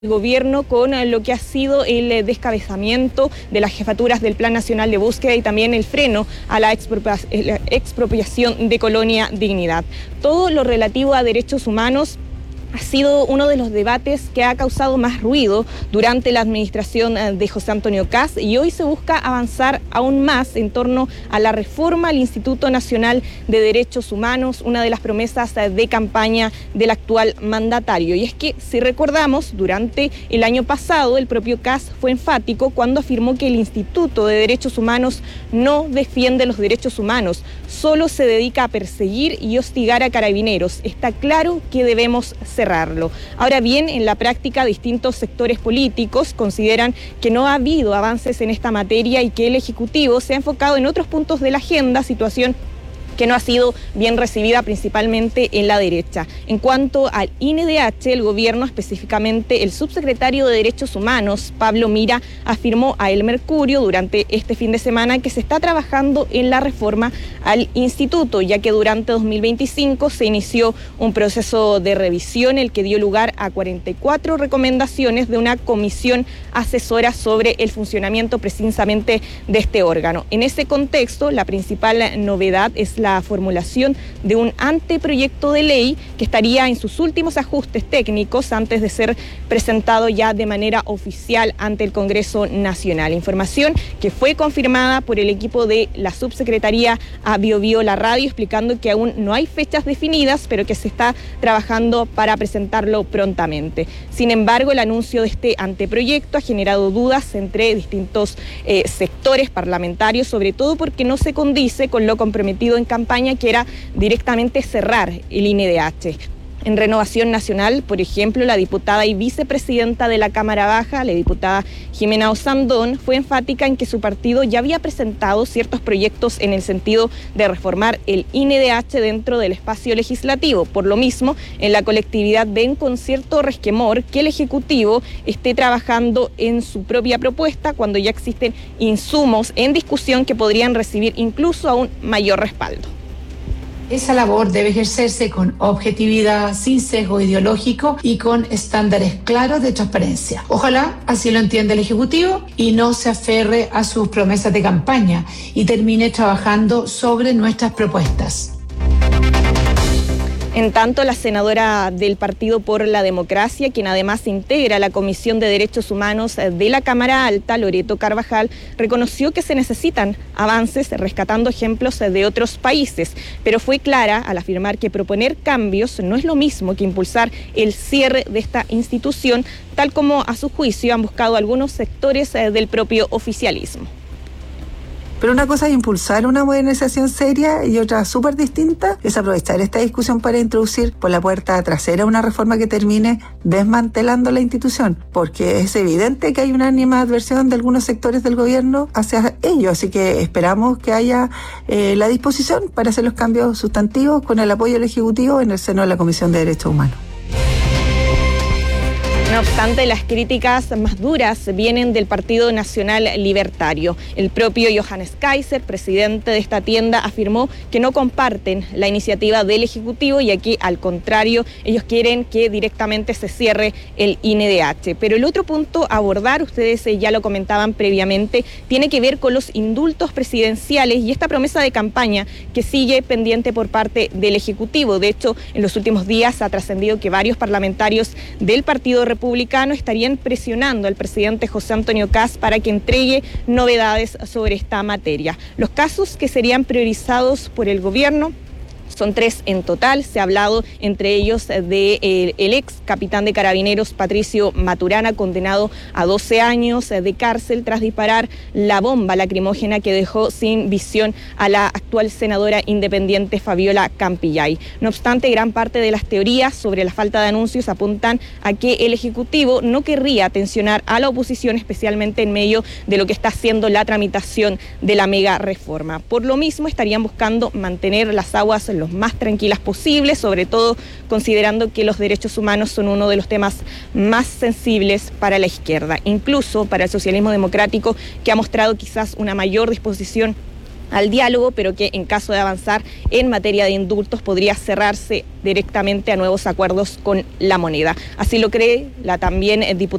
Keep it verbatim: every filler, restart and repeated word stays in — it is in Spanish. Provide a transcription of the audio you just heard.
gobierno con lo que ha sido el descabezamiento de las jefaturas del Plan Nacional de Búsqueda y también el freno a la expropiación de Colonia Dignidad. Todo lo relativo a derechos humanos ha sido uno de los debates que ha causado más ruido durante la administración de José Antonio Kast, y hoy se busca avanzar aún más en torno a la reforma al Instituto Nacional de Derechos Humanos, una de las promesas de campaña del actual mandatario. Y es que, si recordamos, durante el año pasado el propio Kast fue enfático cuando afirmó que el Instituto de Derechos Humanos no defiende los derechos humanos, solo se dedica a perseguir y hostigar a carabineros. Está claro que debemos cerrarlo. Ahora bien, en la práctica, distintos sectores políticos consideran que no ha habido avances en esta materia y que el Ejecutivo se ha enfocado en otros puntos de la agenda, situación que no ha sido bien recibida principalmente en la derecha. En cuanto al I N D H, el gobierno, específicamente el subsecretario de Derechos Humanos, Pablo Mira, afirmó a El Mercurio durante este fin de semana que se está trabajando en la reforma al instituto, ya que durante dos mil veinticinco se inició un proceso de revisión, el que dio lugar a cuarenta y cuatro recomendaciones de una comisión asesora sobre el funcionamiento precisamente de este órgano. En ese contexto, la principal novedad es la formulación de un anteproyecto de ley que estaría en sus últimos ajustes técnicos antes de ser presentado ya de manera oficial ante el Congreso Nacional. Información que fue confirmada por el equipo de la subsecretaría a Bio Bio La Radio, explicando que aún no hay fechas definidas, pero que se está trabajando para presentarlo prontamente. Sin embargo, el anuncio de este anteproyecto ha generado dudas entre distintos eh, sectores parlamentarios, sobre todo porque no se condice con lo comprometido en campaña, que era directamente cerrar el I N D H. En Renovación Nacional, por ejemplo, la diputada y vicepresidenta de la Cámara Baja, la diputada Jimena Osandón, fue enfática en que su partido ya había presentado ciertos proyectos en el sentido de reformar el I N D H dentro del espacio legislativo. Por lo mismo, en la colectividad ven con cierto resquemor que el Ejecutivo esté trabajando en su propia propuesta cuando ya existen insumos en discusión que podrían recibir incluso aún mayor respaldo. Esa labor debe ejercerse con objetividad, sin sesgo ideológico y con estándares claros de transparencia. Ojalá así lo entienda el Ejecutivo y no se aferre a sus promesas de campaña y termine trabajando sobre nuestras propuestas. En tanto, la senadora del Partido por la Democracia, quien además integra la Comisión de Derechos Humanos de la Cámara Alta, Loreto Carvajal, reconoció que se necesitan avances rescatando ejemplos de otros países, pero fue clara al afirmar que proponer cambios no es lo mismo que impulsar el cierre de esta institución, tal como a su juicio han buscado algunos sectores del propio oficialismo. Pero una cosa es impulsar una modernización seria y otra súper distinta es aprovechar esta discusión para introducir por la puerta trasera una reforma que termine desmantelando la institución, porque es evidente que hay una animadversión de algunos sectores del gobierno hacia ello, así que esperamos que haya eh, la disposición para hacer los cambios sustantivos con el apoyo del Ejecutivo en el seno de la Comisión de Derechos Humanos. No obstante, las críticas más duras vienen del Partido Nacional Libertario. El propio Johannes Kaiser, presidente de esta tienda, afirmó que no comparten la iniciativa del Ejecutivo, ya que, al contrario, ellos quieren que directamente se cierre el I N D H. Pero el otro punto a abordar, ustedes ya lo comentaban previamente, tiene que ver con los indultos presidenciales y esta promesa de campaña que sigue pendiente por parte del Ejecutivo. De hecho, en los últimos días ha trascendido que varios parlamentarios del Partido Republicano republicano estarían presionando al presidente José Antonio Kast para que entregue novedades sobre esta materia. Los casos que serían priorizados por el gobierno son tres en total. Se ha hablado entre ellos de eh, el ex capitán de Carabineros Patricio Maturana, condenado a doce años de cárcel tras disparar la bomba lacrimógena que dejó sin visión a la actual senadora independiente Fabiola Campillay. No obstante, gran parte de las teorías sobre la falta de anuncios apuntan a que el Ejecutivo no querría tensionar a la oposición, especialmente en medio de lo que está haciendo la tramitación de la mega reforma. Por lo mismo, estarían buscando mantener las aguas lo más tranquilas posibles, sobre todo considerando que los derechos humanos son uno de los temas más sensibles para la izquierda, incluso para el socialismo democrático, que ha mostrado quizás una mayor disposición al diálogo, pero que en caso de avanzar en materia de indultos podría cerrarse directamente a nuevos acuerdos con la moneda. Así lo cree la también diputada